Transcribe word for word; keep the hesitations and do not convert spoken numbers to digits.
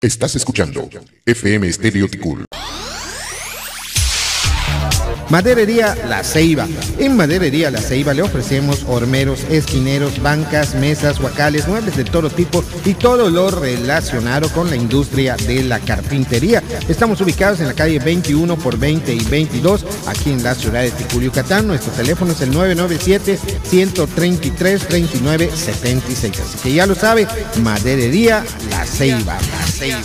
Estás escuchando F M Estéreo Ticul. Maderería La Ceiba. En Maderería La Ceiba le ofrecemos hormeros, esquineros, bancas, mesas, huacales, muebles de todo tipo y todo lo relacionado con la industria de la carpintería. Estamos ubicados en la calle veintiuno por veinte y veintidós, aquí en la ciudad de Ticul, Yucatán. Nuestro teléfono es el nueve nueve siete, uno tres tres, dos nueve siete seis. Así que ya lo sabe, Maderería La Ceiba.